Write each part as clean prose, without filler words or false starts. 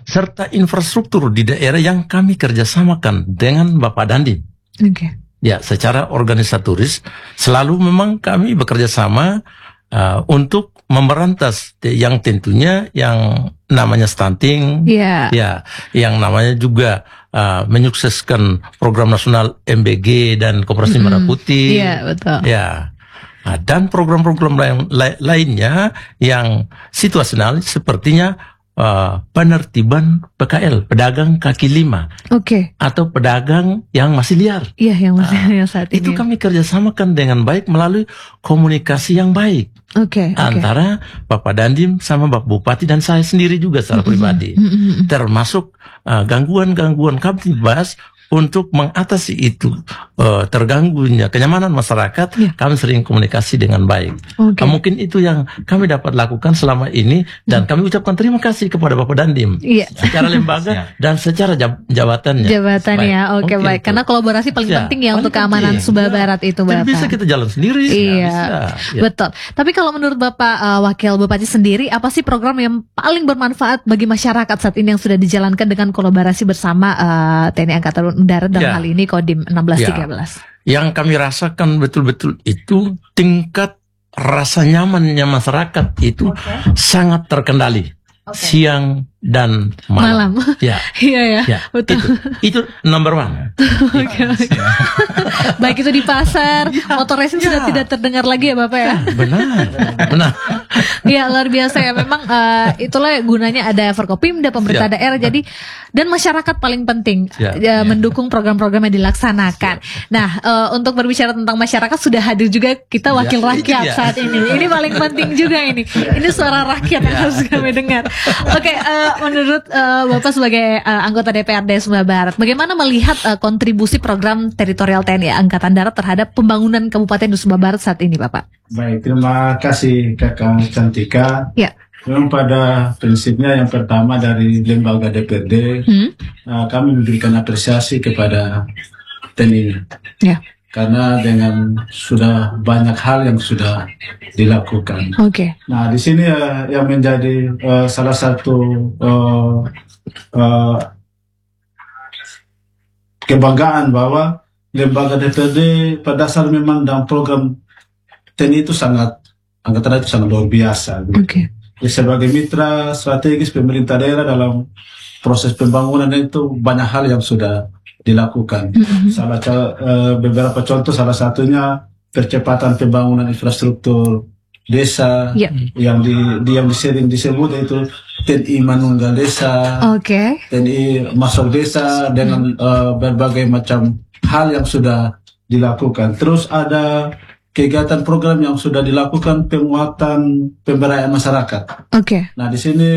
serta infrastruktur di daerah yang kami kerjasamakan dengan Bapak Dandim. Oke. Ya, secara organisatoris selalu memang kami bekerja sama untuk memberantas yang tentunya yang namanya stunting, ya, yang namanya juga menyukseskan program nasional MBG dan Koperasi Merah Putih, betul. Ya, dan program-program lainnya yang situasional sepertinya penertiban PKL, pedagang kaki lima, atau pedagang yang masih liar. Iya, yang masih liar saat ini. Itu kami kerjasamakan dengan baik melalui komunikasi yang baik antara Bapak Dandim sama Bapak Bupati dan saya sendiri juga secara pribadi. Termasuk gangguan-gangguan kami bahas untuk mengatasi itu terganggunya kenyamanan masyarakat, kami sering komunikasi dengan baik. Mungkin itu yang kami dapat lakukan selama ini, dan kami ucapkan terima kasih kepada Bapak Dandim secara lembaga dan secara jabatannya. Oke, baik. Karena kolaborasi paling penting ya untuk keamanan Sumba Barat itu, Bapak. Tidak bisa kita jalan sendiri. Betul. Tapi kalau menurut Bapak Wakil Bupati sendiri, apa sih program yang paling bermanfaat bagi masyarakat saat ini yang sudah dijalankan dengan kolaborasi bersama TNI Angkatan Darat dalam hal ini Kodim 1613? Yang kami rasakan betul-betul itu tingkat rasa nyamannya masyarakat itu sangat terkendali siang dan malam. Iya, betul. Itu number one. Baik itu di pasar, motor racing sudah tidak terdengar lagi ya Bapak ya. Benar. Iya, luar biasa ya. Memang itulah gunanya ada Forkopimda, pemerintah daerah. Jadi dan masyarakat paling penting mendukung program-program yang dilaksanakan. Nah, untuk berbicara tentang masyarakat sudah hadir juga kita wakil rakyat saat ini. Ini paling penting juga ini. Ini suara rakyat yang harus kami dengar. Oke, menurut Bapak sebagai anggota DPRD Sumba Barat, bagaimana melihat kontribusi program teritorial TNI Angkatan Darat terhadap pembangunan Kabupaten Sumba Barat saat ini, Bapak? Baik, terima kasih Kakak Cantika. Memang pada prinsipnya yang pertama dari lembaga DPRD, kami memberikan apresiasi kepada TNI. Karena dengan sudah banyak hal yang sudah dilakukan. Nah, di sini yang menjadi salah satu kebanggaan bahwa lembaga DPRD pada dasar memang dalam program TNI itu Angkatan Darat itu sangat luar biasa. Sebagai mitra strategis pemerintah daerah dalam proses pembangunan itu banyak hal yang sudah dilakukan. Beberapa contoh, salah satunya percepatan pembangunan infrastruktur desa yang sering disebut itu TNI Manunggal Desa, TNI Masuk Desa dengan berbagai macam hal yang sudah dilakukan. Terus ada kegiatan program yang sudah dilakukan penguatan pemberdayaan masyarakat. Nah, di sini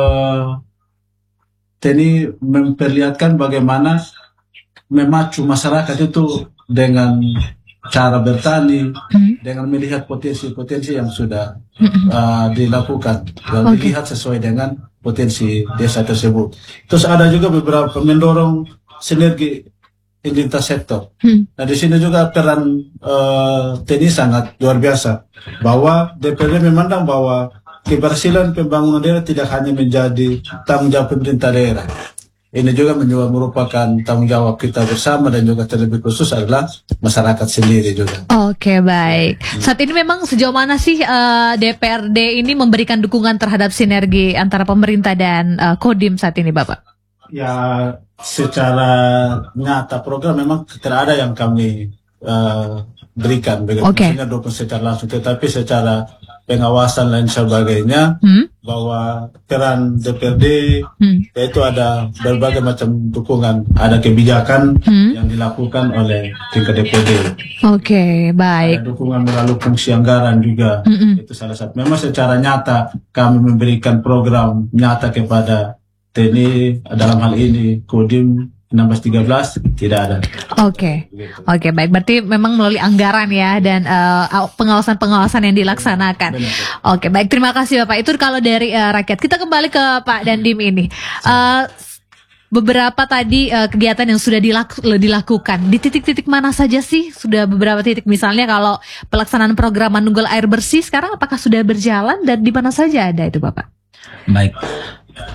TNI memperlihatkan bagaimana memacu masyarakat itu dengan cara bertani, dengan melihat potensi-potensi yang sudah dilakukan dan dilihat sesuai dengan potensi desa tersebut. Terus ada juga beberapa mendorong sinergi lintas sektor. Nah, di sini juga peran TNI sangat luar biasa, bahwa DPRD memandang bahwa keberhasilan pembangunan daerah tidak hanya menjadi tanggung jawab pemerintah daerah. Ini juga merupakan tanggung jawab kita bersama, dan juga terlebih khusus adalah masyarakat sendiri juga. Baik. Saat ini memang sejauh mana sih DPRD ini memberikan dukungan terhadap sinergi antara pemerintah dan Kodim saat ini, Bapak? Ya, secara nyata program memang tidak ada yang kami berikan, maksudnya dukung secara langsung, tetapi secara pengawasan dan sebagainya, bahwa peran DPRD yaitu ada berbagai macam dukungan, ada kebijakan yang dilakukan oleh tingkat DPRD. Baik. Ada dukungan melalui fungsi anggaran juga, itu salah satu. Memang secara nyata kami memberikan program nyata kepada TNI dalam hal ini Kodim 1613 tidak ada. Baik. Berarti memang melalui anggaran ya, dan pengawasan-pengawasan yang dilaksanakan. Baik. Terima kasih Bapak. Itu kalau dari rakyat. Kita kembali ke Pak Dandim ini. Beberapa tadi kegiatan yang sudah dilakukan di titik-titik mana saja sih? Sudah beberapa titik, misalnya kalau pelaksanaan program Manunggal Air Bersih sekarang apakah sudah berjalan dan di mana saja ada itu, Bapak? Baik.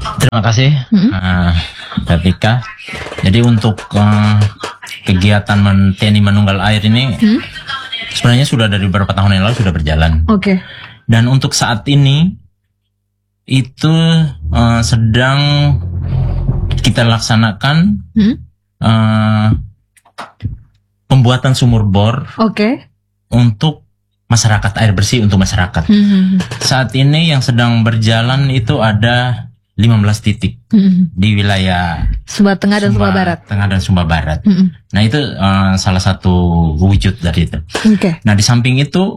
Terima kasih, Tika. Jadi untuk kegiatan TNI Manunggal Air ini sebenarnya sudah dari beberapa tahun yang lalu sudah berjalan. Oke. Dan untuk saat ini itu sedang kita laksanakan pembuatan sumur bor. Oke. Untuk masyarakat, air bersih untuk masyarakat. Saat ini yang sedang berjalan itu ada 15 titik di wilayah Sumba Tengah dan Sumba Barat. Tengah dan Sumba Barat. Nah itu salah satu wujud dari itu. Nah di samping itu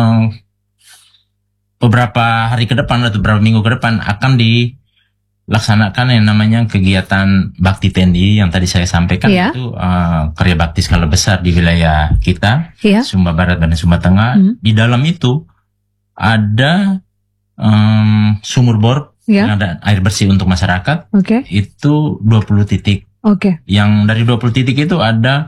beberapa hari ke depan atau beberapa minggu ke depan akan dilaksanakan yang namanya kegiatan bakti TNI yang tadi saya sampaikan itu karya bakti skala besar di wilayah kita, Sumba Barat dan Sumba Tengah. Di dalam itu ada sumur bor yang ada air bersih untuk masyarakat. Itu 20 titik. Yang dari 20 titik itu ada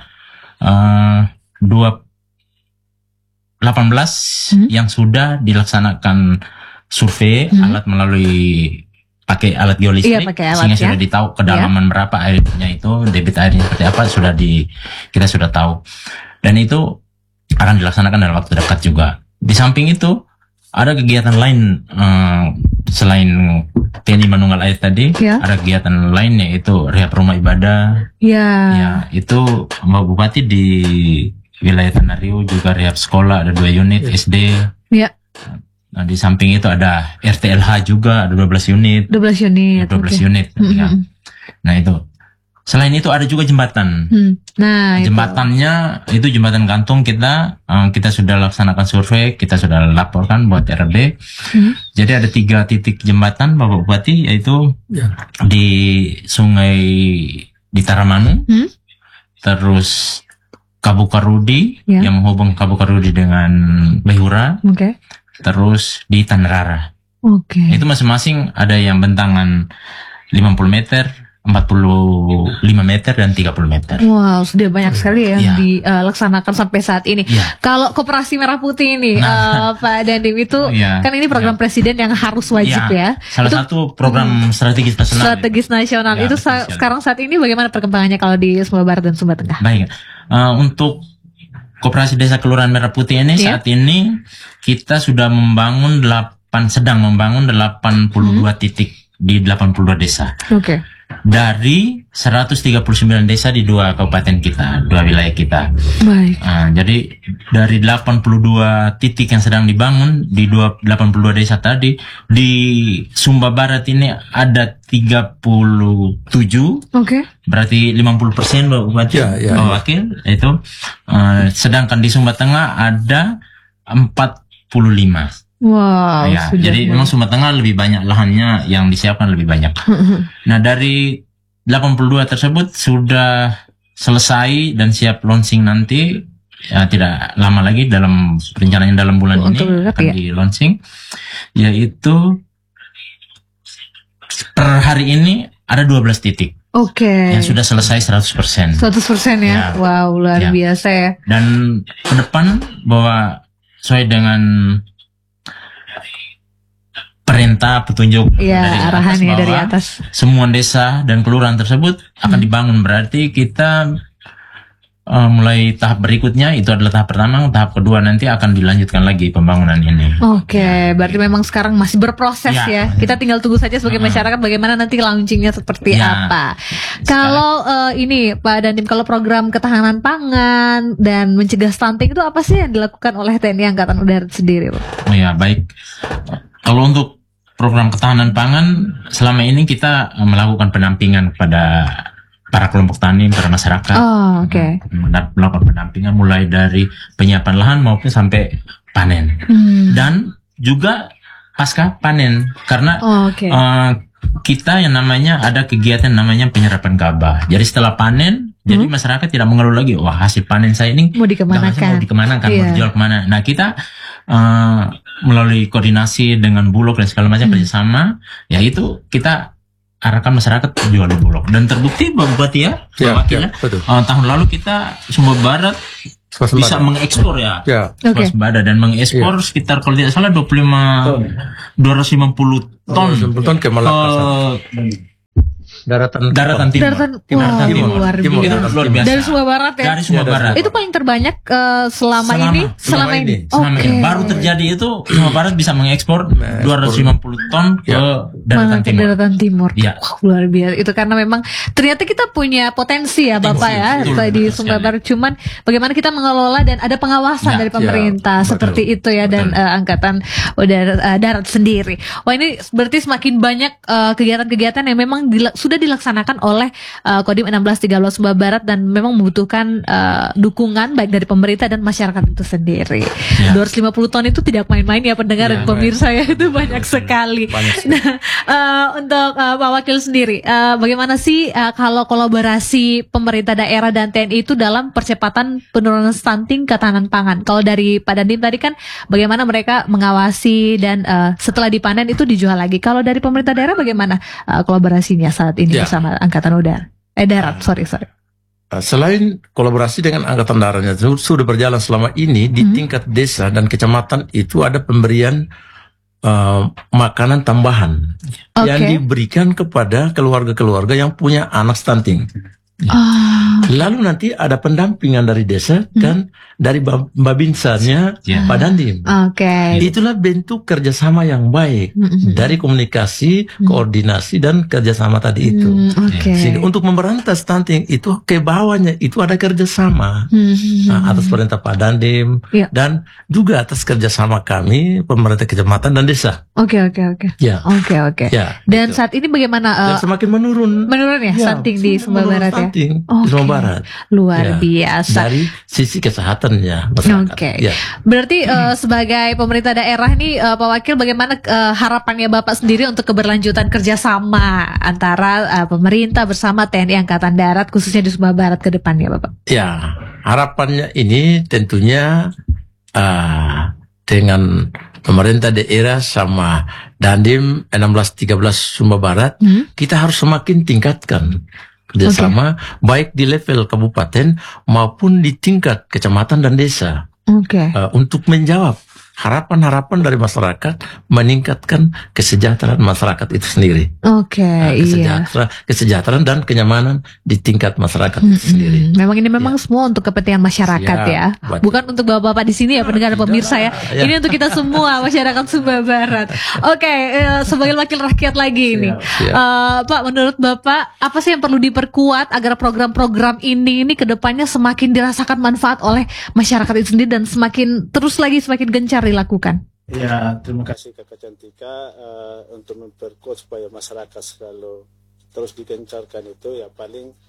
18 yang sudah dilaksanakan survei alat melalui pakai alat geolistrik, sehingga sudah ditahu kedalaman berapa airnya itu, debit airnya seperti apa, kita sudah tahu. Dan itu akan dilaksanakan dalam waktu dekat juga. Di samping itu ada kegiatan lain selain TNI Manunggal Air tadi, ada kegiatan lain yaitu rehab rumah ibadah. Ya, itu Mbak Bupati di wilayah Tanah Riau juga rehab sekolah, ada 2 unit SD. Nah, di samping itu ada RTLH juga, ada 12 unit. 12 unit. Ya. Nah itu. Selain itu ada juga jembatan. Nah, jembatannya itu jembatan gantung kita sudah laksanakan survei, kita sudah laporkan buat RB. Jadi ada 3 titik jembatan Bapak Bupati, yaitu di Sungai di Taramanu, terus Kabukarudi yang menghubung Kabukarudi dengan Behura. Terus di Tanrara. Itu masing-masing ada yang bentangan 50 meter, 45 meter, dan 30 meter. Wow, sudah banyak sekali yang dilaksanakan sampai saat ini. Kalau Koperasi Merah Putih ini, Pak Dandim, itu kan ini program presiden yang harus wajib Salah satu program strategis nasional. Strategis nasional. Itu sekarang saat ini bagaimana perkembangannya kalau di Sumba Barat dan Sumba Tengah? Baik, untuk Koperasi Desa Kelurahan Merah Putih ini saat ini kita sudah sedang membangun 82 titik di 82 desa. Dari 139 desa di 2 kabupaten kita, 2 wilayah kita. Jadi dari 82 titik yang sedang dibangun di 82 desa tadi, di Sumba Barat ini ada 37. Berarti 50% Bapak Bupati, Pak Wakil itu. Sedangkan di Sumba Tengah ada 45. Wow. Jadi memang Sumba Tengah lebih banyak lahannya yang disiapkan lebih banyak. Nah dari 82 tersebut sudah selesai dan siap launching nanti. Tidak lama lagi, dalam rencananya dalam bulan ini akan di launching. Yaitu per hari ini ada 12 titik. Yang sudah selesai 100%. 100% ya. Wow, luar biasa ya. Dan ke depan bahwa sesuai dengan perintah petunjuk dari arahan atas, dari atas, semua desa dan kelurahan tersebut akan dibangun. Berarti kita mulai tahap berikutnya, itu adalah tahap pertama. Tahap kedua nanti akan dilanjutkan lagi pembangunan ini. Berarti memang sekarang masih berproses ya. Kita tinggal tunggu saja sebagai masyarakat bagaimana nanti launchingnya seperti apa. Kalau ini Pak Dandim, kalau program ketahanan pangan dan mencegah stunting itu apa sih yang dilakukan oleh TNI Angkatan Udara sendiri, Pak? Baik. Kalau untuk program ketahanan pangan, selama ini kita melakukan pendampingan kepada para kelompok tani, para masyarakat. Melakukan pendampingan mulai dari penyiapan lahan maupun sampai panen. Dan juga pasca panen, karena kita yang namanya ada kegiatan namanya penyerapan gabah. Jadi setelah panen, jadi masyarakat tidak mengeluh lagi, wah hasil panen saya ini mau dikemanakan, mau dijual kemana. Nah kita melalui koordinasi dengan Bulog dan segala macam kerjasama, yaitu kita arahkan masyarakat jual di Bulog. Dan terbukti Bapak Bupati Pak Wakil, tahun lalu kita Sumba Barat bisa mengekspor ya. Swasembada dan mengekspor sekitar kalau tidak salah 250 ton ke Makassar. Daratan timur. Luar biasa. Dari Sumba Barat ya. Dari Sumba Barat. Itu paling terbanyak selama ini. Baru terjadi itu Sumba Barat bisa mengekspor 250 ton ke Daratan Timur. Ya. Luar biasa. Itu karena memang ternyata kita punya potensi ya Bapak ya di Sumba Barat. Cuman bagaimana kita mengelola dan ada pengawasan dari pemerintah seperti itu ya dan angkatan udara darat sendiri. Wah ini berarti semakin banyak kegiatan-kegiatan yang memang sudah dilaksanakan oleh Kodim 1613 Sumba Barat dan memang membutuhkan dukungan baik dari pemerintah dan masyarakat itu sendiri. 250 ton itu tidak main-main ya pendengar dan pemirsa ya, itu banyak sekali. Nah, untuk Pak Wakil sendiri, bagaimana sih kalau kolaborasi pemerintah daerah dan TNI itu dalam percepatan penurunan stunting ketahanan pangan? Kalau dari Pak Dandim tadi kan bagaimana mereka mengawasi dan setelah dipanen itu dijual lagi. Kalau dari pemerintah daerah bagaimana kolaborasinya saat ini bersama Angkatan Udara? Darat, sorry. Selain kolaborasi dengan Angkatan Daratnya sudah berjalan selama ini di tingkat desa dan kecamatan itu ada pemberian makanan tambahan yang diberikan kepada keluarga-keluarga yang punya anak stunting. Lalu nanti ada pendampingan dari desa dan dari Babinsa-nya Pak Dandim. Itulah bentuk kerjasama yang baik dari komunikasi, koordinasi dan kerjasama tadi itu. Sehingga untuk memberantas stunting itu ke bawahnya itu ada kerjasama atas perintah Pak Dandim dan juga atas kerjasama kami pemerintah kecamatan dan desa. Dan saat ini bagaimana? Dan semakin menurun ya stunting di Sumba Barat ya. Di Sumba Barat. Luar biasa. Dari sisi kesehatannya masyarakat. Berarti sebagai pemerintah daerah nih Pak Wakil, bagaimana harapannya Bapak sendiri untuk keberlanjutan kerjasama antara pemerintah bersama TNI Angkatan Darat khususnya di Sumba Barat ke depannya Bapak? Ya, harapannya ini tentunya dengan pemerintah daerah sama Dandim 1613 Sumba Barat, kita harus semakin tingkatkan kerjasama baik di level kabupaten maupun di tingkat kecamatan dan desa untuk menjawab harapan-harapan dari masyarakat meningkatkan kesejahteraan masyarakat itu sendiri. Kesejahteraan dan kenyamanan di tingkat masyarakat itu sendiri. Memang ini semua untuk kepentingan masyarakat ya. Bukan untuk bapak-bapak di sini ya pendengar pemirsa ya. Ini untuk kita semua masyarakat Sumba Barat. Sebagai wakil rakyat lagi ini. Pak, menurut Bapak apa sih yang perlu diperkuat agar program-program ini kedepannya semakin dirasakan manfaat oleh masyarakat itu sendiri dan semakin gencar dilakukan? Ya, terima kasih Kakak Cantika untuk memperkuat supaya masyarakat selalu terus digencarkan itu yang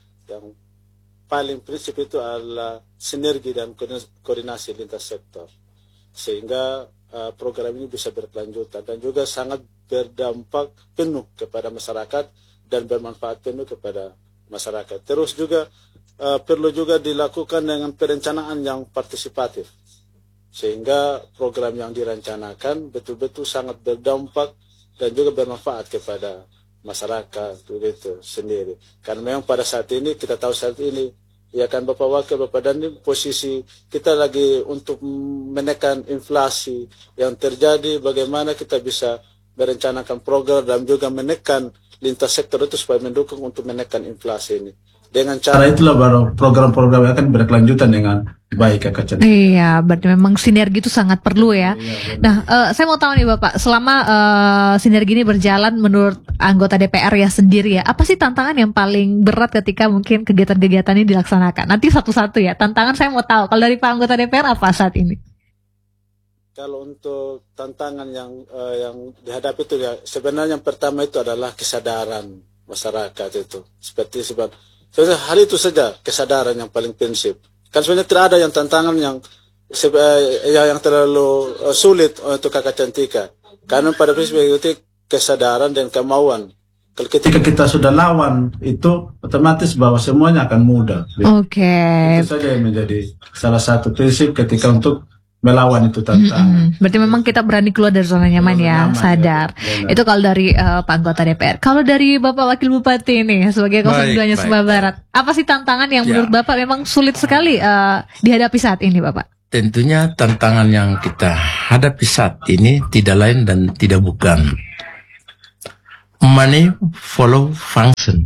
paling prinsip itu adalah sinergi dan koordinasi lintas sektor sehingga program ini bisa berkelanjutan dan juga sangat berdampak penuh kepada masyarakat dan bermanfaat penuh kepada masyarakat. Terus juga perlu juga dilakukan dengan perencanaan yang partisipatif sehingga program yang direncanakan betul-betul sangat berdampak dan juga bermanfaat kepada masyarakat itu sendiri. Karena memang pada saat ini kita tahu ya kan Bapak Wakil, Bapak Dandim, posisi kita lagi untuk menekan inflasi yang terjadi, bagaimana kita bisa merencanakan program dan juga menekan lintas sektor itu supaya mendukung untuk menekan inflasi ini. Dengan cara itulah baru program-program akan berkelanjutan dengan baik Kakak Cantika. Iya, berarti memang sinergi itu sangat perlu ya. Nah, saya mau tahu nih Bapak, selama sinergi ini berjalan menurut anggota DPR ya sendiri ya, apa sih tantangan yang paling berat ketika mungkin kegiatan-kegiatan ini dilaksanakan? Nanti satu-satu ya, tantangan saya mau tahu. Kalau dari Pak anggota DPR apa saat ini? Kalau untuk tantangan yang dihadapi itu ya, sebenarnya yang pertama itu adalah kesadaran masyarakat itu. Sebenarnya hal itu saja kesadaran yang paling prinsip. Kan sebenarnya tidak ada yang tantangan yang terlalu sulit untuk Kakak Cantika. Karena pada prinsip itu kesadaran dan kemauan. Kalau ketika kita sudah lawan itu otomatis bahwa semuanya akan mudah. Itu saja yang menjadi salah satu prinsip ketika untuk melawan itu tantangan. Berarti memang kita berani keluar dari zona nyaman ya, sadar. Ya, itu kalau dari Pak anggota DPR. Kalau dari Bapak Wakil Bupati ini sebagai 02-nya Sumba Barat, apa sih tantangan yang menurut Bapak memang sulit sekali dihadapi saat ini, Bapak? Tentunya tantangan yang kita hadapi saat ini tidak lain dan tidak bukan money follow function.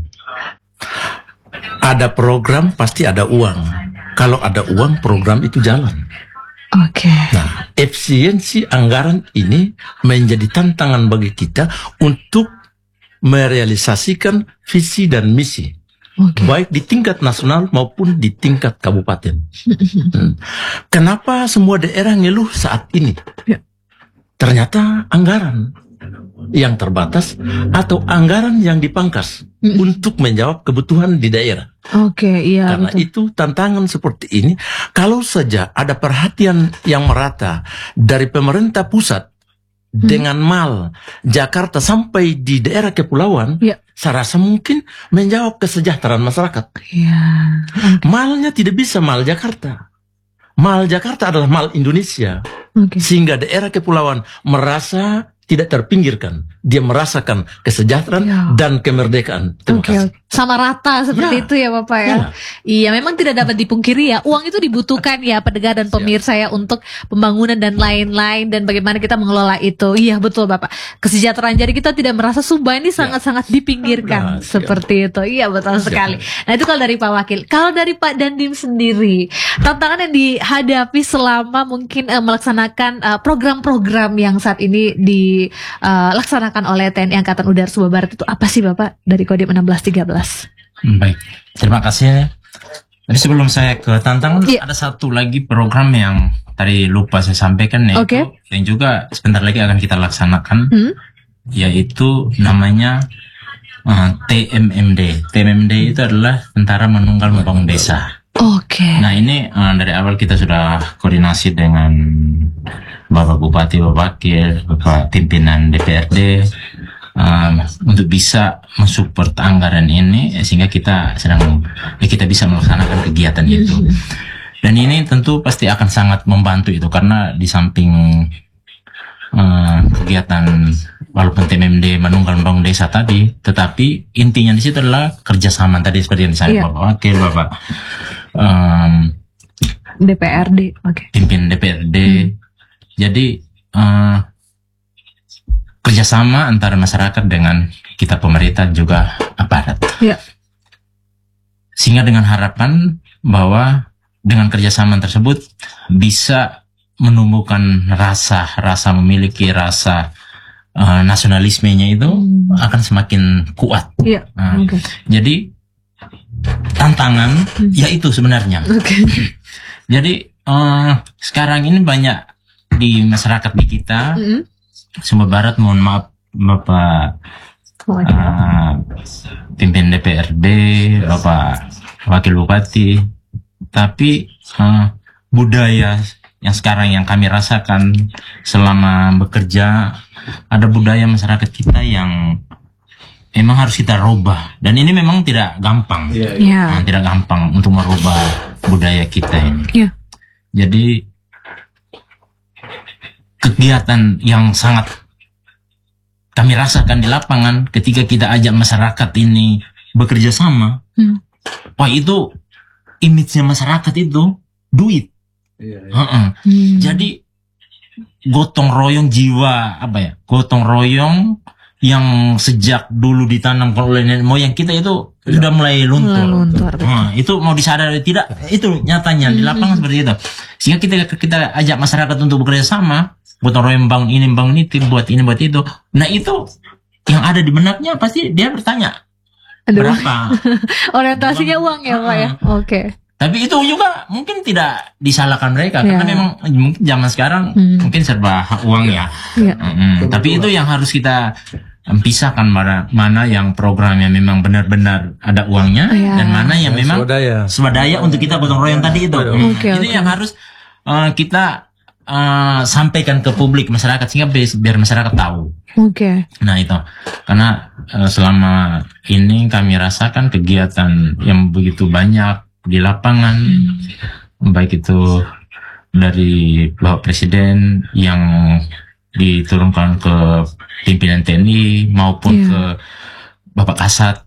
Ada program pasti ada uang. Kalau ada uang, program itu jalan. Oke. Nah, efisiensi anggaran ini menjadi tantangan bagi kita untuk merealisasikan visi dan misi, baik di tingkat nasional maupun di tingkat kabupaten. Kenapa semua daerah ngeluh saat ini? Ternyata anggaran yang terbatas atau anggaran yang dipangkas untuk menjawab kebutuhan di daerah. Iya. Karena betul. itu tantangan seperti ini, kalau saja ada perhatian yang merata dari pemerintah pusat dengan mal Jakarta sampai di daerah kepulauan, saya rasa mungkin menjawab kesejahteraan masyarakat. Malnya tidak bisa mal Jakarta. Mal Jakarta adalah mal Indonesia. Sehingga daerah kepulauan merasa tidak terpinggirkan. Dia merasakan kesejahteraan dan kemerdekaan. Sama rata seperti itu ya Bapak ya. Iya, memang tidak dapat dipungkiri ya. Uang itu dibutuhkan ya pendengar dan pemirsa ya untuk pembangunan dan lain-lain dan bagaimana kita mengelola itu. Iya betul Bapak. Kesejahteraan jadi kita tidak merasa Sumba ini sangat-sangat dipinggirkan seperti itu. Iya betul sekali. Nah itu kalau dari Pak Wakil. Kalau dari Pak Dandim sendiri, tantangan yang dihadapi selama mungkin melaksanakan program-program yang saat ini dilaksanakan oleh TNI Angkatan Udara Sumba Barat itu apa sih Bapak dari Kodim 1613? Baik, terima kasih. Jadi sebelum saya ke tantangan, ada satu lagi program yang tadi lupa saya sampaikan yaitu yang juga sebentar lagi akan kita laksanakan, yaitu namanya TMMD. TMMD itu adalah Tentara Manunggal Membangun Desa. Nah ini dari awal kita sudah koordinasi dengan Bapak Bupati, Bapak Wakil, Bapak pimpinan DPRD untuk bisa mensupport anggaran ini sehingga kita kita bisa melaksanakan kegiatan itu. Dan ini tentu pasti akan sangat membantu itu karena di samping kegiatan walaupun TMMD Manunggal Membangun Desa tadi, tetapi intinya di situ adalah kerjasama tadi seperti yang disampaikan Bapak Wakil, Bapak DPRD, pimpinan DPRD. Jadi kerjasama antara masyarakat dengan kita pemerintah juga aparat. Sehingga dengan harapan bahwa dengan kerjasama tersebut bisa menumbuhkan rasa memiliki rasa nasionalismenya itu akan semakin kuat. Jadi tantangan yaitu sebenarnya. Jadi sekarang ini banyak di masyarakat di kita Sumba Barat, mohon maaf Bapak pimpin DPRD, Bapak Wakil Bupati, tapi budaya yang sekarang yang kami rasakan selama bekerja, ada budaya masyarakat kita yang memang harus kita rubah, dan ini memang tidak gampang, tidak gampang untuk merubah budaya kita ini. Jadi kegiatan yang sangat kami rasakan di lapangan ketika kita ajak masyarakat ini bekerja sama, wah itu image-nya masyarakat itu duit. Jadi gotong royong jiwa gotong royong yang sejak dulu ditanam oleh nenek moyang kita itu sudah mulai luntur. Itu mau disadari tidak, itu nyatanya di lapangan seperti itu. Sehingga kita ajak masyarakat untuk bekerja sama, gotong royong bangun ini, buat ini, buat itu. Nah itu yang ada di benaknya pasti dia bertanya berapa. Orientasinya uang ya Pak ya. Tapi itu juga mungkin tidak disalahkan mereka karena memang mungkin zaman sekarang mungkin serba uang ya. Tapi itu yang harus kita pisahkan mana yang programnya memang benar-benar ada uangnya dan mana yang memang swadaya untuk kita gotong royong tadi itu. Itu yang harus kita sampaikan ke publik masyarakat sehingga biar masyarakat tahu. Nah itu karena selama ini kami rasakan kegiatan yang begitu banyak di lapangan, baik itu dari Bapak Presiden yang diturunkan ke pimpinan TNI maupun ke Bapak Kasat.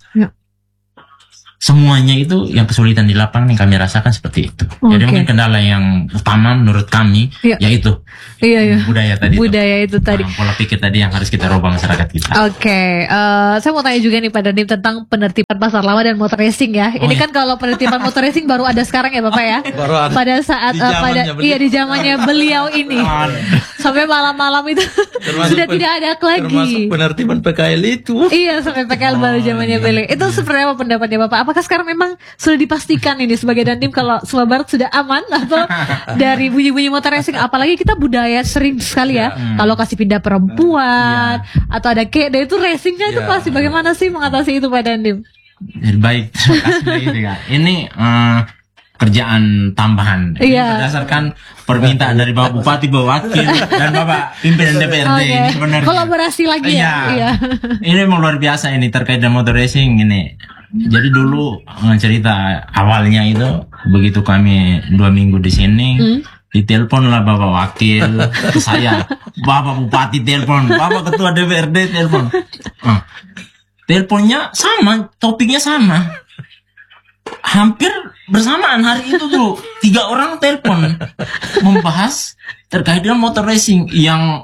Semuanya itu yang kesulitan di lapangan yang kami rasakan seperti itu. Jadi mungkin kendala yang utama menurut kami yaitu budaya tadi. Budaya itu tadi. Pola pikir tadi yang harus kita rubah masyarakat kita. Saya mau tanya juga nih Pak Dandim tentang penertiban pasar lama dan motor racing ya. Ini kan kalau penertiban motor racing baru ada sekarang ya Bapak ya. Pada saat di zamannya beliau ini. Sampai malam-malam itu sudah tidak ada lagi. Termasuk penertiban PKL itu. Iya, sampai PKL baru zamannya beliau. Itu seperti apa pendapatnya Bapak? Apakah sekarang memang sudah dipastikan ini sebagai Dandim kalau Sumatera Barat sudah aman atau dari bunyi-bunyi motor racing? Apalagi kita budaya sering sekali ya kalau kasih pindah perempuan atau ada kede itu racingnya itu pasti bagaimana sih mengatasi itu Pak Dandim? Baik, terima kasih. Ini kerjaan tambahan berdasarkan permintaan dari Bapak Bupati, Bapak Wakil dan Bapak pimpinan DPRD. Ini sebenarnya kolaborasi lagi ya. Ini memang luar biasa ini terkait dengan motor racing ini. Jadi dulu cerita awalnya itu begitu kami 2 minggu di sini, ditelepon lah Bapak Wakil ke saya, Bapak Bupati telepon, Bapak Ketua DPRD telepon. Teleponnya sama, topiknya sama. Hampir bersamaan hari itu tuh 3 orang telepon membahas terkait dengan motor racing yang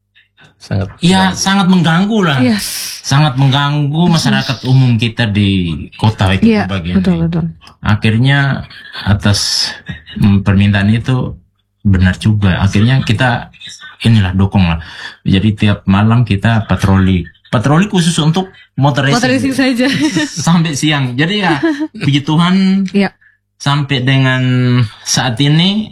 sangat mengganggu lah. Sangat mengganggu masyarakat umum kita di kota itu bagian. Betul. Akhirnya atas permintaan itu benar juga. Akhirnya kita dukung lah. Jadi tiap malam kita patroli khusus untuk motor racing saja sampai siang. Jadi puji Tuhan sampai dengan saat ini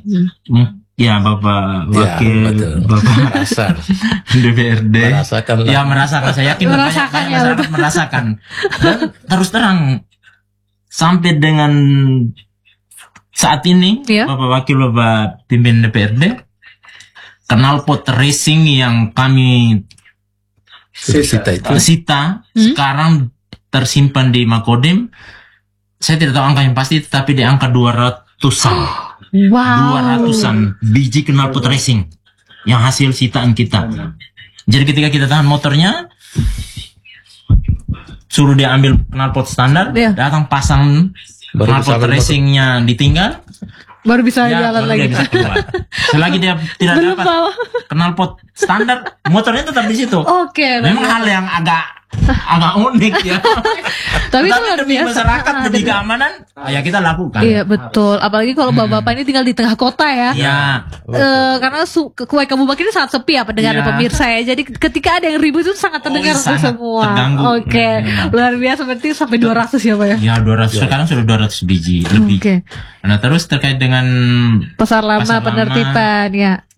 Bapak Wakil, Bapak Kasar DPRD merasakan saya yakin banyak merasakan. Dan terus terang sampai dengan saat ini Bapak Wakil, Bapak pimpin DPRD, knalpot racing yang kami sita sekarang tersimpan di Makodim. Saya tidak tahu angka yang pasti, tapi di angka 200-an. 200-an biji knalpot racing yang hasil sitaan kita. Jadi ketika kita tahan motornya, suruh dia ambil knalpot standar, datang pasang knalpot racingnya ditinggal, baru bisa jalan lagi. Selagi dia tidak dapat knalpot standar, motornya tetap di situ. Memang hal yang agak unik ya. Tapi itu luar biasa. Masyarakat demi keamanan, kita lakukan. Iya betul. Apalagi kalau bapak-bapak ini tinggal di tengah kota ya. Karena Kuwai Kabupaten ini sangat sepi ya pendengar pemirsa ya. Jadi ketika ada yang ribut itu sangat terdengar semua. Terganggu. Luar biasa, berarti sampai 200 ya Pak ya? Ya 200. Sekarang sudah 200 biji lebih. Nah terus terkait dengan pasar lama penertiban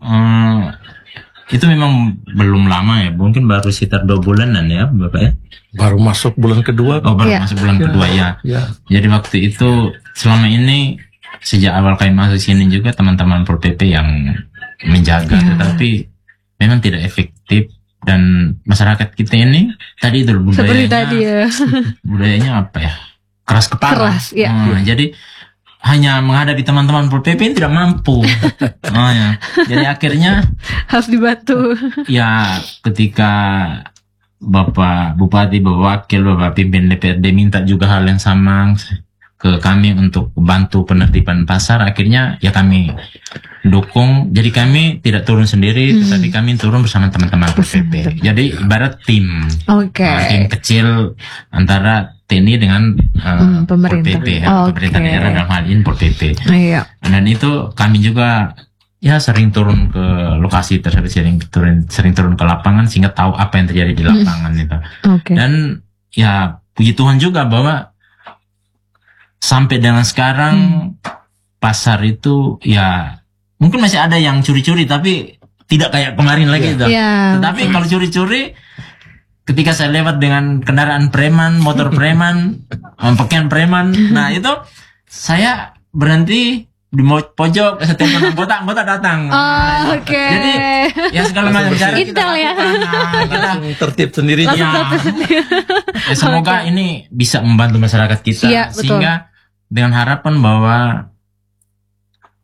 itu memang belum lama ya, mungkin baru sekitar 2 bulanan ya Bapak ya. Baru masuk bulan kedua. Masuk bulan kedua ya. Jadi waktu itu selama ini sejak awal kami masuk sini juga teman-teman Pol PP yang menjaga, tetapi memang tidak efektif dan masyarakat kita ini tadi itu budayanya apa ya, keras kepala. Jadi hanya menghadapi teman-teman Pol PP tidak mampu. Jadi akhirnya harus dibantu. Ketika Bapak Bupati, Bapak Wakil, Bapak pimpin DPRD minta juga hal yang sama ke kami untuk bantu penertiban pasar, akhirnya kami dukung. Jadi kami tidak turun sendiri, tetapi kami turun bersama teman-teman Pol PP. Jadi ibarat tim kecil antara TNI dengan pemerintah. Pol PP, pemerintah daerah dalam hal ini Pol PP. Dan itu kami juga sering turun ke lokasi tersebut, sering turun ke lapangan sehingga tahu apa yang terjadi di lapangan itu. Dan puji Tuhan juga bahwa sampai dengan sekarang pasar itu mungkin masih ada yang curi-curi tapi tidak kayak kemarin lagi itu. Tetapi kalau curi-curi, ketika saya lewat dengan kendaraan preman, motor preman, pakaian preman, nah itu saya berhenti di pojok, setiap anggota datang. Jadi segala macam cara kita kita tertib sendiri. Semoga ini bisa membantu masyarakat kita sehingga dengan harapan bahwa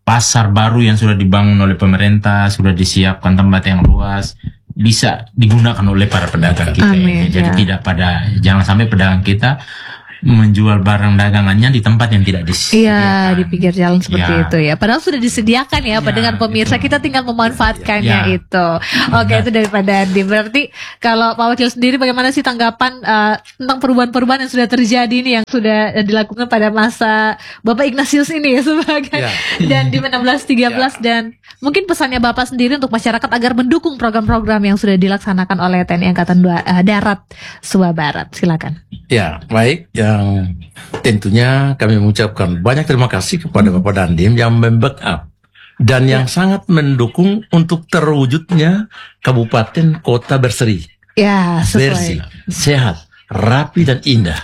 pasar baru yang sudah dibangun oleh pemerintah, sudah disiapkan tempat yang luas, bisa digunakan oleh para pedagang kita. Amin, Jadi jangan sampai pedagang kita menjual barang dagangannya di tempat yang tidak disediakan. Iya, di pinggir jalan seperti itu ya. Padahal sudah disediakan ya, dengan pemirsa itu. Kita tinggal memanfaatkannya itu. Oke, itu daripada Andi. Berarti kalau Pak Wakil sendiri bagaimana sih tanggapan tentang perubahan-perubahan yang sudah terjadi nih, yang sudah dilakukan pada masa Bapak Ignatius ini ya sebagai dan di 16-13 dan mungkin pesannya Bapak sendiri untuk masyarakat agar mendukung program-program yang sudah dilaksanakan oleh TNI Angkatan Darat Sumba Barat. Silakan. Ya, baik. Yang tentunya kami mengucapkan banyak terima kasih kepada Bapak Dandim yang membackup dan yang sangat mendukung untuk terwujudnya kabupaten kota berseri, bersih, sehat, rapi dan indah.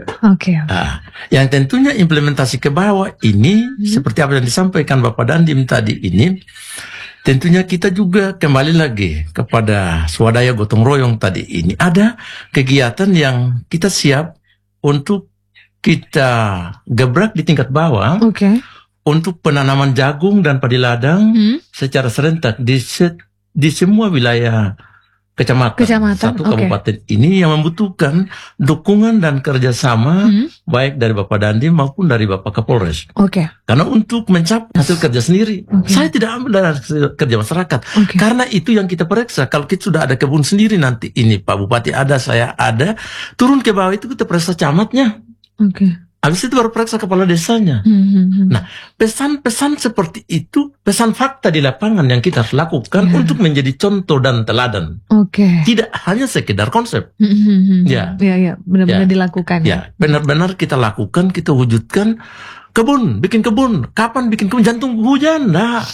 Yang tentunya implementasi ke bawah ini seperti apa yang disampaikan Bapak Dandim tadi ini. Tentunya kita juga kembali lagi kepada swadaya gotong royong tadi ini. Ada kegiatan yang kita siap untuk kita gebrak di tingkat bawah untuk penanaman jagung dan padi ladang secara serentak di semua wilayah kecamatan satu kabupaten ini yang membutuhkan dukungan dan kerjasama baik dari Bapak Dandim maupun dari Bapak Kapolres. Karena untuk mencapai hasil kerja sendiri, saya tidak ambil dari hasil kerja masyarakat. Karena itu yang kita periksa. Kalau kita sudah ada kebun sendiri nanti ini Pak Bupati ada, saya ada, turun ke bawah itu kita periksa camatnya. Habis itu baru periksa kepala desanya. Nah, pesan-pesan seperti itu, pesan fakta di lapangan yang kita harus lakukan untuk menjadi contoh dan teladan. Tidak hanya sekedar konsep. Benar-benar dilakukan. Benar-benar kita lakukan, kita wujudkan. Bikin kebun. Kapan bikin kebun? Jantung hujan.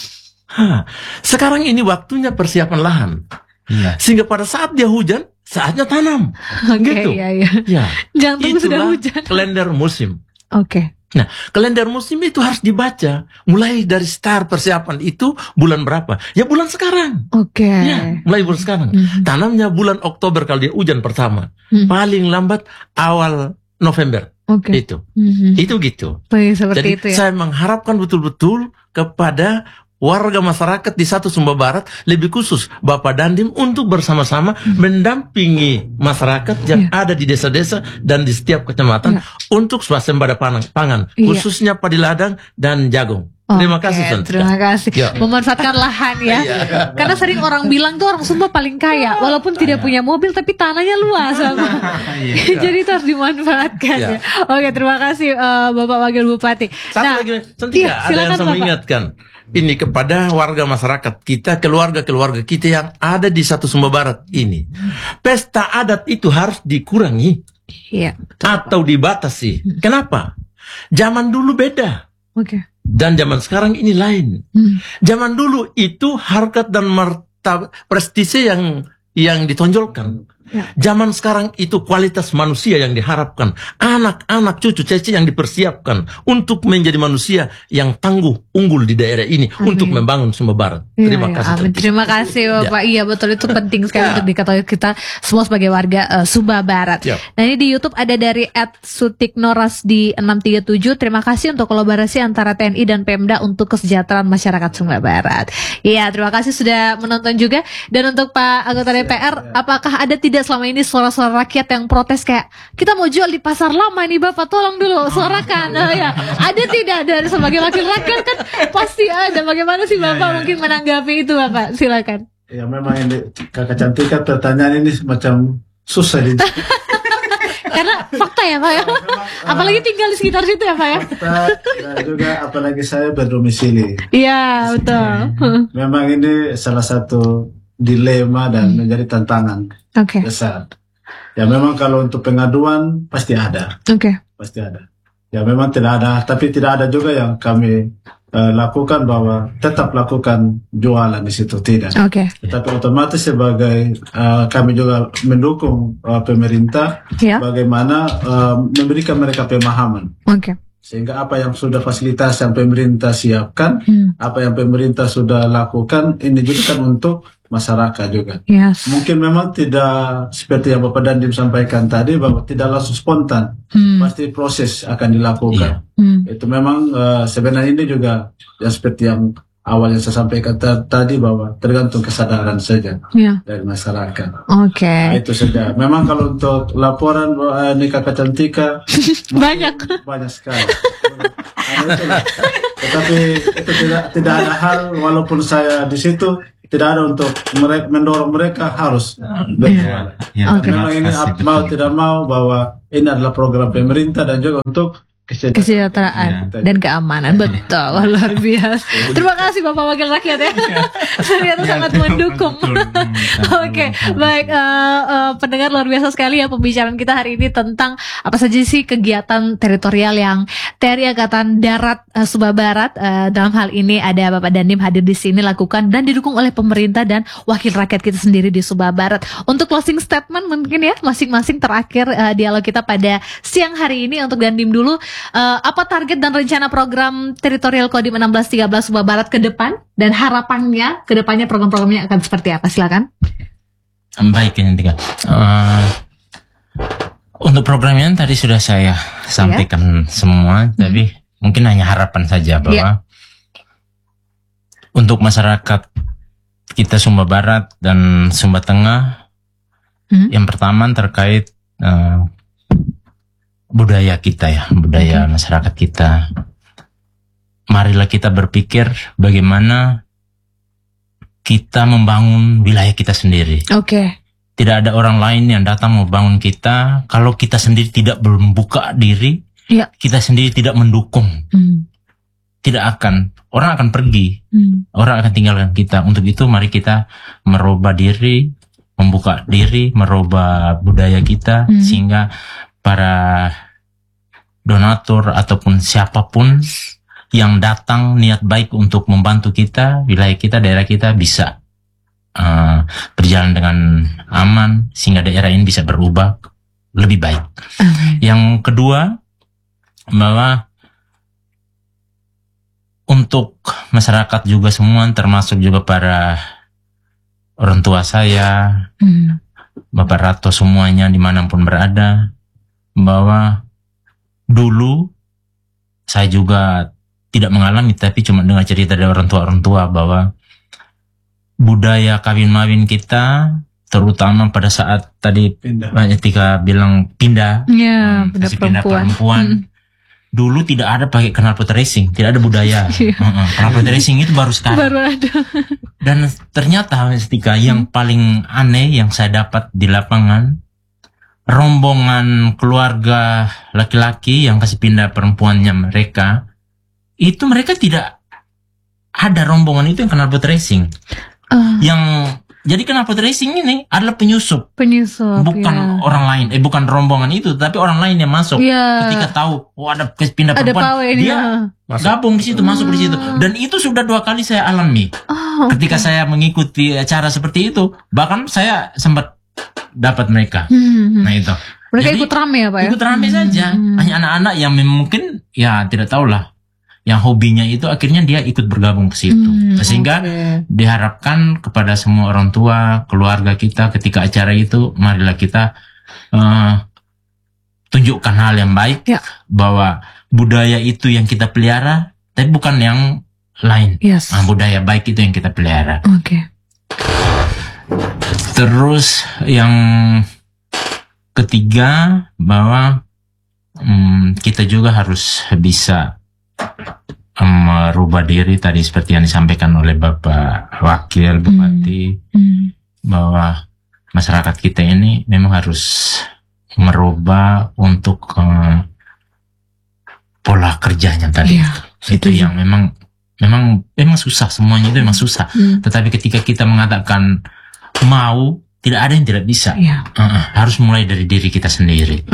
Sekarang ini waktunya persiapan lahan. Sehingga pada saat dia hujan, saatnya tanam. Gitu. Jangan tunggu sudah hujan. Kalender musim. Nah, kalender musim itu harus dibaca. Mulai dari start persiapan itu bulan berapa? Ya bulan sekarang. Mulai bulan sekarang. Tanamnya bulan Oktober kalau dia hujan pertama. Paling lambat awal November. Itu gitu. Jadi itu ya. saya mengharapkan betul-betul kepada warga masyarakat di satu Sumba Barat, lebih khusus Bapak Dandim untuk bersama-sama mendampingi masyarakat yang ada di desa-desa dan di setiap kecamatan untuk swasembada pangan, khususnya padi ladang dan jagung. Terima kasih, Santika. Terima kasih. Memanfaatkan lahan ya. Karena sering orang bilang tuh orang Sumba paling kaya, walaupun tidak punya mobil tapi tanahnya luas. Jadi itu harus dimanfaatkan. Oke, terima kasih Bapak Wakil Bupati. Satu lagi, Santika, ada yang saya mengingatkan. Ini kepada warga masyarakat kita, keluarga-keluarga kita yang ada di satu Sumba Barat ini. Pesta adat itu harus dikurangi atau dibatasi. Kenapa? Zaman dulu beda. Dan zaman sekarang ini lain. Zaman dulu itu harkat dan martabat prestise yang ditonjolkan. Zaman sekarang itu kualitas manusia yang diharapkan. Anak-anak, cucu, cece yang dipersiapkan untuk menjadi manusia yang tangguh, unggul di daerah ini untuk membangun Sumba Barat. Terima kasih. Terima kasih Bapak. Iya betul, itu penting sekali untuk diketahui kita semua sebagai warga Sumba Barat. Nah ini di YouTube ada dari @sutiknorasdi637. Terima kasih untuk kolaborasi antara TNI dan Pemda untuk kesejahteraan masyarakat Sumba Barat. Iya, terima kasih sudah menonton juga. Dan untuk Pak anggota DPR, apakah ada tidak selama ini suara-suara rakyat yang protes kayak kita mau jual di pasar lama nih Bapak, tolong dulu suarakan. Ada tidak dari sebagai wakil rakyat kan pasti ada. Bagaimana sih Bapak mungkin menanggapi itu Bapak? Silakan. Ya memang ini Kakak Cantika, pertanyaan ini semacam susah karena fakta ya Pak ya. Apalagi tinggal di sekitar situ ya Pak ya. Fakta dan juga apalagi saya berdomisili. Iya betul. Memang ini salah satu dilema dan menjadi tantangan besar. Ya memang kalau untuk pengaduan pasti ada. Pasti ada. Ya memang tidak ada, tapi tidak ada juga yang kami lakukan bahwa tetap lakukan jualan di situ, tidak. Tapi otomatis sebagai kami juga mendukung pemerintah bagaimana memberikan mereka pemahaman. Sehingga apa yang sudah fasilitas yang pemerintah siapkan, apa yang pemerintah sudah lakukan, ini juga kan untuk masyarakat juga. Yes. Mungkin memang tidak seperti yang Bapak Dandim sampaikan tadi bahwa tidak langsung spontan, pasti proses akan dilakukan. Itu memang sebenarnya ini juga ya seperti yang awal yang saya sampaikan tadi bahwa tergantung kesadaran saja dari masyarakat. Oke. Nah, itu saja. Memang kalau untuk laporan nikah kecantikan banyak sekali. Tetapi itu tidak ada hal walaupun saya di situ tidak ada untuk mendorong mereka harus berjualan. Memang ini mau tidak mau bahwa ini adalah program pemerintah dan juga untuk kesejahteraan dan keamanan. Betul, luar biasa. Terima kasih Bapak Wakil Rakyat ya. Ternyata sangat mendukung. Oke, baik pendengar, luar biasa sekali ya pembicaraan kita hari ini tentang apa saja sih kegiatan teritorial yang TNI Angkatan Darat Sumba Barat dalam hal ini ada Bapak Dandim hadir di sini lakukan dan didukung oleh pemerintah dan wakil rakyat kita sendiri di Sumba Barat. Untuk closing statement mungkin ya masing-masing terakhir dialog kita pada siang hari ini untuk Dandim dulu. Apa target dan rencana program teritorial Kodim 1613 Sumba Barat ke depan dan harapannya ke depannya program-programnya akan seperti apa? Silakan. Baik, ini tiga. Untuk programnya tadi sudah saya sampaikan semua, tapi mungkin hanya harapan saja bahwa untuk masyarakat kita Sumba Barat dan Sumba Tengah, yang pertama terkait budaya kita ya, budaya masyarakat kita. Marilah kita berpikir bagaimana kita membangun wilayah kita sendiri. Tidak ada orang lain yang datang membangun kita. Kalau kita sendiri tidak membuka diri, kita sendiri tidak mendukung. Tidak akan, orang akan pergi. Orang akan tinggalkan kita. Untuk itu mari kita merubah diri, membuka diri, merubah budaya kita, sehingga para donatur ataupun siapapun yang datang niat baik untuk membantu kita, wilayah kita, daerah kita bisa berjalan dengan aman sehingga daerah ini bisa berubah lebih baik. Yang kedua, bahwa untuk masyarakat juga semua, termasuk juga para orang tua saya, Bapak Rato semuanya dimanapun berada, bahwa dulu saya juga tidak mengalami, tapi cuma dengar cerita dari orang tua bahwa budaya kawin-mawin kita, terutama pada saat tadi Tika bilang pindah perempuan, dulu tidak ada pakai knalpot racing, tidak ada budaya. Knalpot racing itu baru sekarang. Baru ada. Dan ternyata Tika yang paling aneh yang saya dapat di lapangan, rombongan keluarga laki-laki yang kasih pindah perempuannya mereka, itu mereka tidak ada rombongan itu yang knalpot racing. Yang jadi knalpot racing ini adalah penyusup, bukan orang lain, bukan rombongan itu, tapi orang lain yang masuk. Ketika tahu, ada pindah perempuan, dia gabung di situ, masuk di situ. Dan itu sudah 2 kali saya alami. Ketika saya mengikuti acara seperti itu, bahkan saya sempat dapat mereka. Nah itu. Mereka jadi, ikut rame ya Pak ya? Ikut rame saja. Hanya anak-anak yang mungkin ya tidak tahulah, yang hobinya itu akhirnya dia ikut bergabung ke situ. Sehingga diharapkan kepada semua orang tua, keluarga kita ketika acara itu, marilah kita tunjukkan hal yang baik, bahwa budaya itu yang kita pelihara, tapi bukan yang lain. Budaya baik itu yang kita pelihara. Terus yang ketiga, bahwa kita juga harus bisa merubah diri tadi seperti yang disampaikan oleh Bapak Wakil Bupati, bahwa masyarakat kita ini memang harus merubah untuk pola kerjanya tadi. Itu yang memang susah, semuanya itu memang susah. Tetapi ketika kita mengatakan mau, tidak ada yang tidak bisa. Harus mulai dari diri kita sendiri.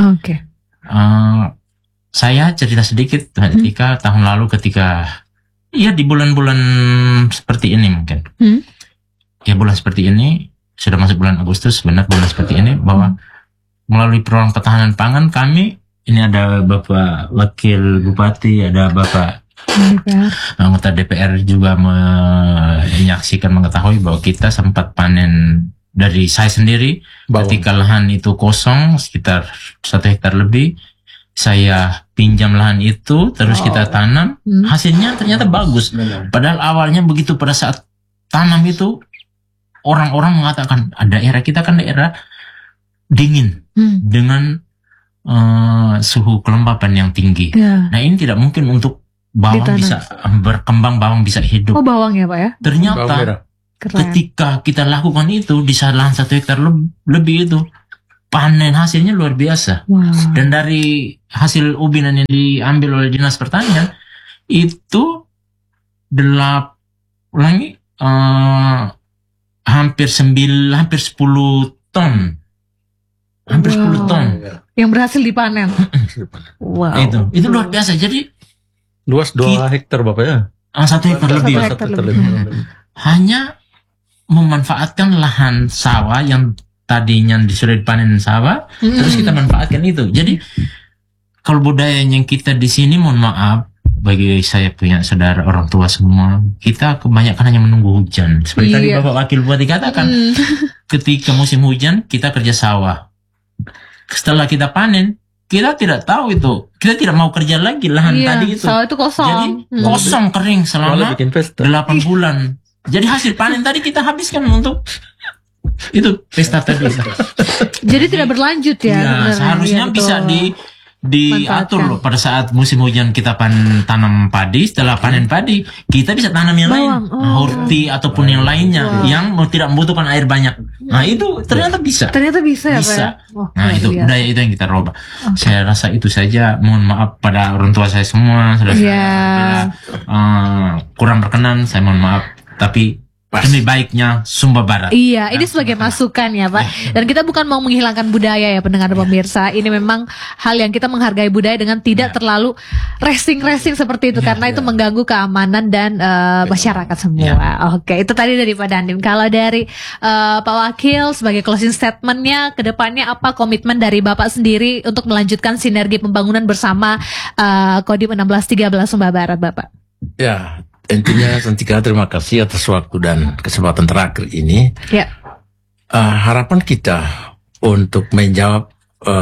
Saya cerita sedikit ketika tahun lalu, ketika di bulan-bulan seperti ini mungkin, bulan seperti ini, sudah masuk bulan Agustus, benar bulan seperti ini, bahwa melalui program ketahanan pangan kami, ini ada Bapak Wakil Bupati, ada Bapak Anggota DPR juga menyaksikan, mengetahui bahwa kita sempat panen dari saya sendiri ketika lahan itu kosong sekitar 1 hektar lebih. Saya pinjam lahan itu, terus kita tanam, hasilnya ternyata bagus. Padahal awalnya begitu pada saat tanam itu, orang-orang mengatakan daerah kita kan daerah dingin dengan suhu kelembapan yang tinggi. Nah ini tidak mungkin untuk bawang bisa berkembang, bawang bisa hidup. Oh bawang ya Pak ya? Ternyata ketika kita lakukan itu di lahan 1 hektar lebih itu, panen hasilnya luar biasa. Dan dari hasil ubinan yang diambil oleh Dinas Pertanian itu hampir 10 ton. Hampir 10 ton. Yang berhasil dipanen. Wow. Itu luar biasa. Jadi luas 2 hektar Bapak ya? 1 hektar lebih. Hanya memanfaatkan lahan sawah yang tadinya sudah dipanen sawah, terus kita manfaatkan itu. Jadi kalau budaya yang kita di sini, mohon maaf bagi saya punya saudara orang tua semua, kita kebanyakan hanya menunggu hujan. Seperti tadi Bapak Wakil Bupati katakan, ketika musim hujan kita kerja sawah. Setelah kita panen, kita tidak tahu itu, kita tidak mau kerja lagi lahan tadi itu. Sawah itu kosong. Jadi kosong kering selama 8 bulan. Jadi hasil panen tadi kita habiskan untuk itu pesta tadi. Jadi tidak berlanjut ya. Seharusnya bisa diatur loh, pada saat musim hujan kita tanam padi, setelah panen padi kita bisa tanam yang lain, horti ataupun yang lainnya yang tidak membutuhkan air banyak. Nah itu ternyata bisa. Ternyata bisa ya Pak ya? Nah itu budaya itu yang kita rubah. Saya rasa itu saja. Mohon maaf pada orang tua saya semua, saudara-saudara kurang berkenan, saya mohon maaf. Tapi demi baiknya Sumba Barat. Iya, ini sebagai masukan ya Pak. Dan kita bukan mau menghilangkan budaya ya pendengar pemirsa. Ini memang hal yang kita menghargai budaya dengan tidak terlalu racing seperti itu. Karena itu mengganggu keamanan dan masyarakat semua. Oke, itu tadi dari Pak Dandim. Kalau dari Pak Wakil sebagai closing statementnya, ke depannya apa komitmen dari Bapak sendiri untuk melanjutkan sinergi pembangunan bersama Kodim 1613 Sumba Barat Bapak? Ya, intinya Santika terima kasih atas waktu dan kesempatan terakhir ini. Harapan kita untuk menjawab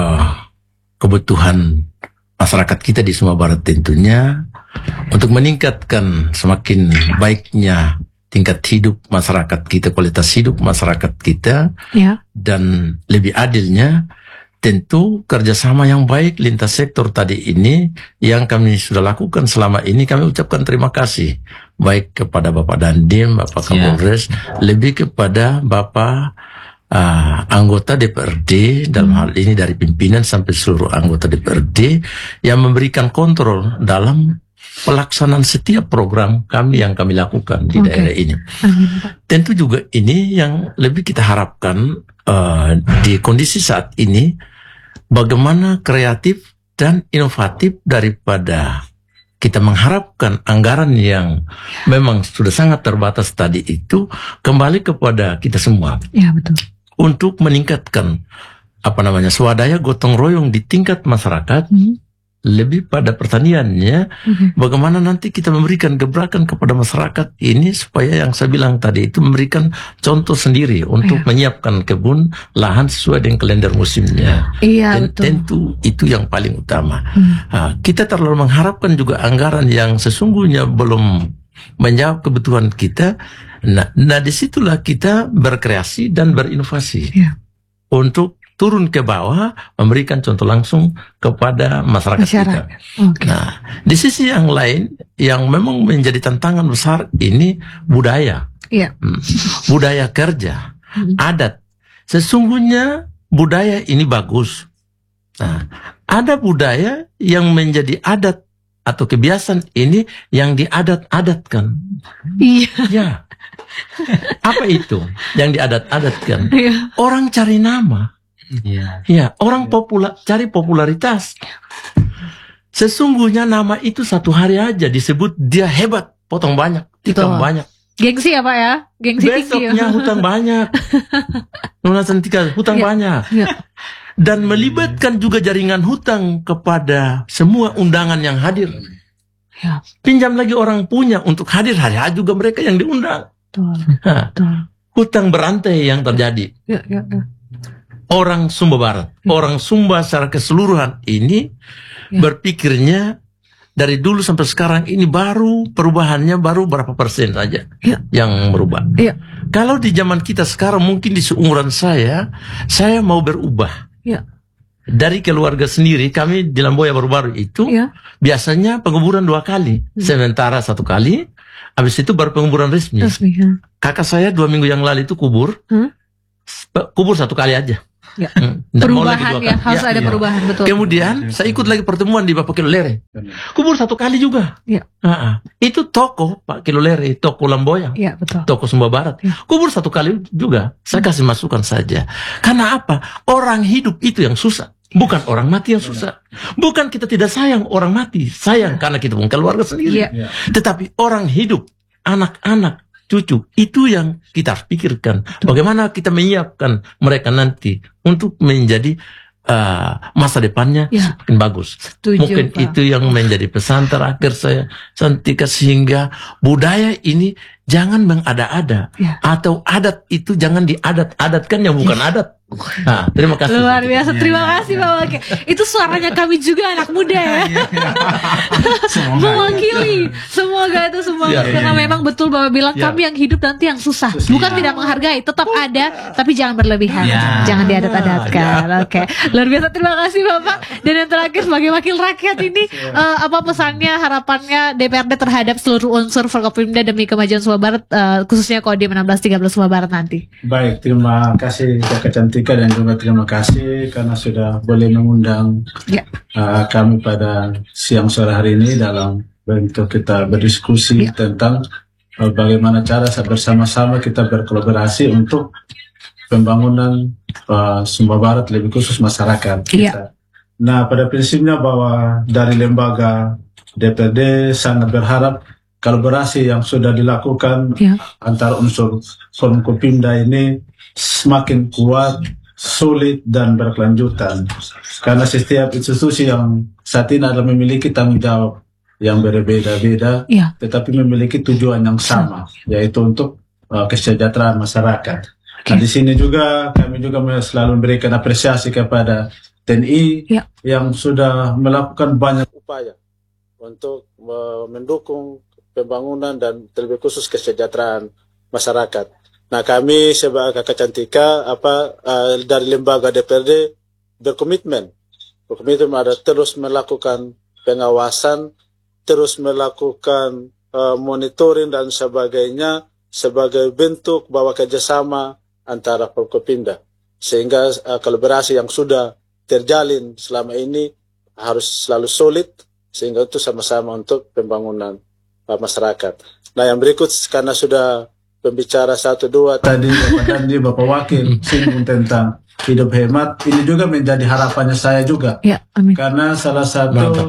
kebutuhan masyarakat kita di Sumba Barat tentunya untuk meningkatkan semakin baiknya tingkat hidup masyarakat kita, kualitas hidup masyarakat kita, dan lebih adilnya. Tentu kerjasama yang baik lintas sektor tadi ini yang kami sudah lakukan selama ini, kami ucapkan terima kasih baik kepada Bapak Dandim, Bapak Kapolres, lebih kepada Bapak anggota DPRD, dalam hal ini dari pimpinan sampai seluruh anggota DPRD yang memberikan kontrol dalam pelaksanaan setiap program kami yang kami lakukan di daerah ini. Tentu juga ini yang lebih kita harapkan di kondisi saat ini, bagaimana kreatif dan inovatif daripada kita mengharapkan anggaran yang memang sudah sangat terbatas tadi itu kembali kepada kita semua. Ya, betul. Untuk meningkatkan swadaya gotong royong di tingkat masyarakat. Lebih pada pertaniannya, bagaimana nanti kita memberikan gebrakan kepada masyarakat ini supaya yang saya bilang tadi itu memberikan contoh sendiri untuk menyiapkan kebun lahan sesuai dengan kalender musimnya. Dan tentu itu yang paling utama. Kita terlalu mengharapkan juga anggaran yang sesungguhnya belum menjawab kebutuhan kita. Nah disitulah kita berkreasi dan berinovasi untuk turun ke bawah, memberikan contoh langsung kepada masyarakat kita. Nah, di sisi yang lain, yang memang menjadi tantangan besar ini budaya. Budaya kerja, adat. Sesungguhnya budaya ini bagus. Nah, ada budaya yang menjadi adat atau kebiasaan ini yang diadat-adatkan. Ya. Apa itu yang diadat-adatkan? Orang cari nama. Orang cari popularitas. Sesungguhnya nama itu satu hari aja disebut dia hebat, potong banyak, tikam banyak. Gengsi ya Pak ya? Gengsi besoknya hutang banyak. Hutang banyak. Dan melibatkan juga jaringan hutang kepada semua undangan yang hadir. Pinjam lagi orang punya untuk hadir hari juga mereka yang diundang. Hutang berantai yang terjadi. Orang Sumba Barat, orang Sumba secara keseluruhan ini berpikirnya dari dulu sampai sekarang ini baru perubahannya baru berapa persen saja yang berubah. Kalau di zaman kita sekarang mungkin di seumuran saya mau berubah. Dari keluarga sendiri kami di Lamboya baru-baru itu biasanya penguburan 2 kali, sementara 1 kali, habis itu baru penguburan resmi. Kakak saya 2 minggu yang lalu itu kubur 1 kali aja. Perubahan harus ada perubahan, betul. Kemudian saya ikut lagi pertemuan di Bapak Kilolere, kubur 1 kali juga. Itu toko Pak Kilolere, toko Lamboya, toko Sumba Barat, kubur 1 kali juga. Saya kasih masukan saja. Karena apa? Orang hidup itu yang susah, bukan orang mati yang susah. Bukan kita tidak sayang orang mati, sayang karena kita punya keluarga sendiri. Tetapi orang hidup, anak-anak, cucu, itu yang kita harus pikirkan. Bagaimana kita menyiapkan mereka nanti untuk menjadi masa depannya semakin bagus. Mungkin Pak. Itu yang menjadi pesan terakhir saya, Santika, sehingga budaya ini jangan mengada-ada, atau adat itu jangan diadat-adatkan yang bukan adat. Terima kasih. Luar biasa, terima kasih Pak Wakil. Itu suaranya kami juga anak muda ya. Mewakili. Semoga itu semua karena memang betul Bapak bilang kami yang hidup nanti yang susah. Bukan tidak menghargai, tetap ada, tapi jangan berlebihan. Jangan diadat-adatkan. Oke. Luar biasa, terima kasih Bapak. Dan yang terakhir sebagai wakil rakyat ini apa pesannya, harapannya DPRD terhadap seluruh unsur Forkopimda demi kemajuan Sumba Barat, khususnya Kodim 1613 Sumba Barat nanti. Baik, terima kasih Kakak Cantika, dan juga terima kasih karena sudah boleh mengundang kami pada siang sore hari ini dalam bentuk kita berdiskusi tentang bagaimana cara bersama-sama kita berkolaborasi untuk pembangunan Sumba Barat, lebih khusus masyarakat kita. Nah, pada prinsipnya bahwa dari lembaga DPRD sangat berharap kolaborasi yang sudah dilakukan antara unsur Forkopimda ini semakin kuat, sulit, dan berkelanjutan. Karena setiap institusi yang saat ini adalah memiliki tanggung jawab yang berbeda-beda, tetapi memiliki tujuan yang sama, yaitu untuk kesejahteraan masyarakat. Nah, di sini juga kami juga selalu memberikan apresiasi kepada TNI yang sudah melakukan banyak upaya untuk mendukung pembangunan dan terlebih khusus kesejahteraan masyarakat. Nah, kami sebagai Kakak Cantika dari lembaga DPRD berkomitmen ada terus melakukan pengawasan, terus melakukan monitoring dan sebagainya sebagai bentuk bahwa kerjasama antara Forkopimda, sehingga kolaborasi yang sudah terjalin selama ini harus selalu solid, sehingga itu sama-sama untuk pembangunan masyarakat. Nah, yang berikut karena sudah pembicara 1-2 tadi Bapak Dandi, Bapak Wakil singgung tentang hidup hemat, ini juga menjadi harapannya saya juga. Amin. Karena salah satu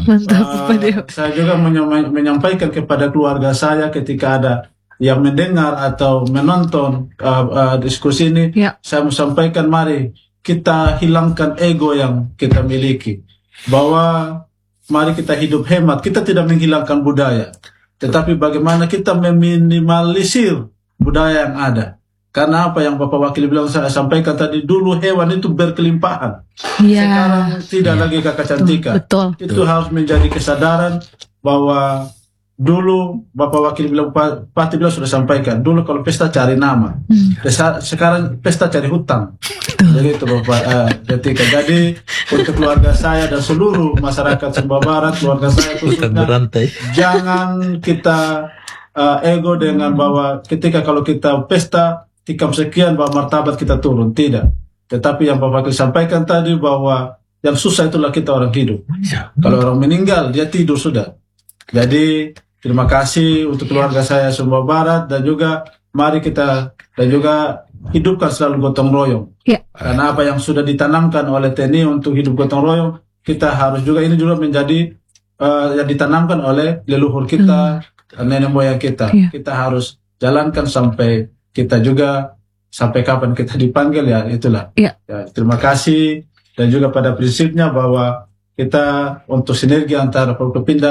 saya juga menyampaikan kepada keluarga saya ketika ada yang mendengar atau menonton diskusi ini, saya menyampaikan mari kita hilangkan ego yang kita miliki, bahwa mari kita hidup hemat. Kita tidak menghilangkan budaya, tetapi bagaimana kita meminimalisir budaya yang ada. Karena apa yang Bapak Wakil bilang, saya sampaikan tadi, dulu hewan itu berkelimpahan. Sekarang tidak lagi, Kakak Cantika. Itu harus menjadi kesadaran bahwa dulu Bapak Wakil bilang, Pati bilang sudah sampaikan, dulu kalau pesta cari nama, sekarang pesta cari hutang. Jadi itu Bapak Cantika. Jadi untuk keluarga saya dan seluruh masyarakat Sumba Barat, keluarga saya khususnya, jangan kita ego dengan bahwa ketika kalau kita pesta tikam sekian bahwa martabat kita turun, tidak. Tetapi yang Bapak Wakil sampaikan tadi bahwa yang susah itulah kita orang hidup. Kalau orang meninggal dia tidur sudah. Jadi terima kasih untuk keluarga saya Sumba Barat, dan juga mari kita dan juga hidupkan selalu gotong royong. Karena apa yang sudah ditanamkan oleh TNI untuk hidup gotong royong, kita harus juga, ini juga menjadi yang ditanamkan oleh leluhur kita, nenek moyang kita. Kita harus jalankan sampai kita juga, sampai kapan kita dipanggil, ya itulah. Terima kasih, dan juga pada prinsipnya bahwa kita untuk sinergi antara Forkopimda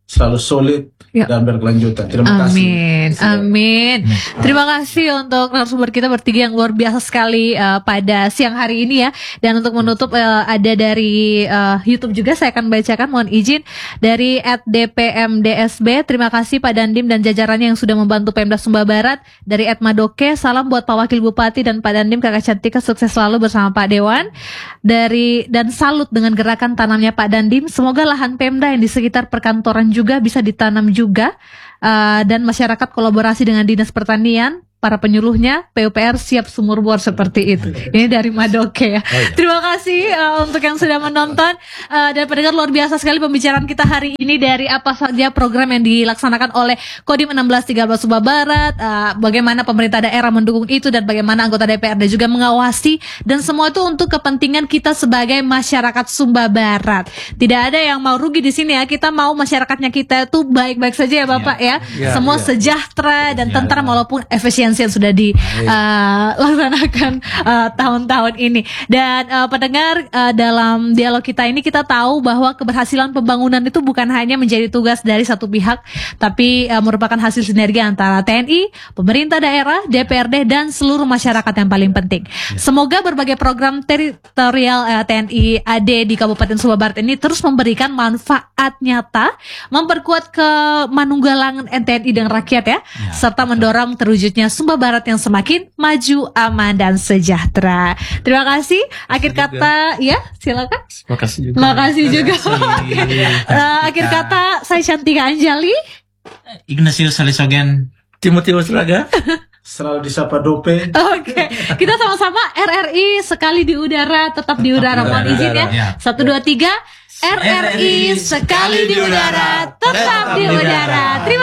selalu solid dan berkelanjutan. Terima kasih. Amin. Terima kasih untuk narasumber kita bertiga yang luar biasa sekali pada siang hari ini ya. Dan untuk menutup ada dari YouTube juga saya akan bacakan, mohon izin, dari @dpmdsb. Terima kasih Pak Dandim dan jajarannya yang sudah membantu Pemda Sumba Barat. Dari @madoke, salam buat Pak Wakil Bupati dan Pak Dandim, Kakak Cantika, sukses selalu bersama Pak Dewan. Dan salut dengan gerakan tanamnya Pak Dandim. Semoga lahan Pemda yang di sekitar perkantoran juga bisa ditanam juga, dan masyarakat kolaborasi dengan Dinas Pertanian, para penyuluhnya, PUPR siap sumur bor seperti itu. Ini dari Madoke ya. Terima kasih untuk yang sudah menonton dan pendengar, luar biasa sekali pembicaraan kita hari ini dari apa saja program yang dilaksanakan oleh Kodim 1613 Sumba Barat, bagaimana pemerintah daerah mendukung itu dan bagaimana anggota DPRD juga mengawasi, dan semua itu untuk kepentingan kita sebagai masyarakat Sumba Barat. Tidak ada yang mau rugi di sini ya. Kita mau masyarakatnya kita itu baik-baik saja ya Bapak ya. Semua sejahtera dan tentram walaupun efisien yang sudah dilaksanakan tahun-tahun ini. Dan pendengar, dalam dialog kita ini kita tahu bahwa keberhasilan pembangunan itu bukan hanya menjadi tugas dari satu pihak, tapi merupakan hasil sinergi antara TNI, pemerintah daerah, DPRD, dan seluruh masyarakat yang paling penting. Semoga berbagai program teritorial TNI AD di Kabupaten Sumba Barat ini terus memberikan manfaat nyata, memperkuat kemanunggalan TNI dengan rakyat ya, serta mendorong terwujudnya Sumba Barat yang semakin maju, aman, dan sejahtera. Terima kasih. Akhir kata, ya silakan. Terima kasih juga. Akhir kata, saya Cantika Anjali, Ignatius Salisogen, Timotius Raga, selalu disapa Dope. Oke. Kita sama-sama RRI sekali di udara, tetap di udara. Mohon izin ya. 1, 2, 3. RRI sekali di udara, tetap di udara. Terima